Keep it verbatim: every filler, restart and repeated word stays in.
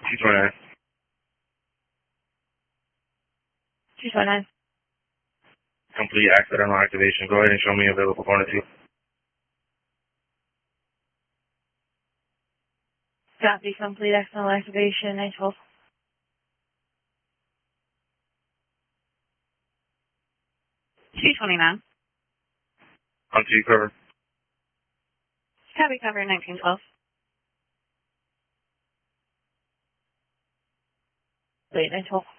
two twenty-nine. two twenty-nine. Complete accidental activation. Go ahead and show me available quantity. Copy. Complete accidental activation. nine twelve. two twenty-nine. Onto you, cover. Copy. Cover nineteen twelve. Wait, nine twelve.